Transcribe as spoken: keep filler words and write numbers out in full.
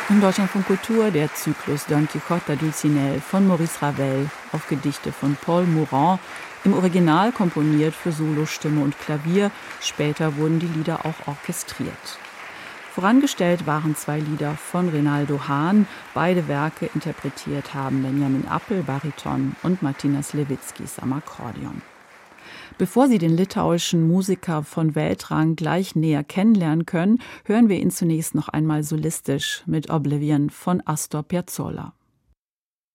Im Deutschlandfunk Kultur der Zyklus Don Quixote Dulcinea von Maurice Ravel auf Gedichte von Paul Morand, im Original komponiert für Solostimme und Klavier. Später wurden die Lieder auch orchestriert. Vorangestellt waren zwei Lieder von Renaldo Hahn. Beide Werke interpretiert haben Benjamin Appel, Bariton, und Martina Slewickis am Akkordeon. Bevor Sie den litauischen Musiker von Weltrang gleich näher kennenlernen können, hören wir ihn zunächst noch einmal solistisch mit Oblivion von Astor Piazzolla.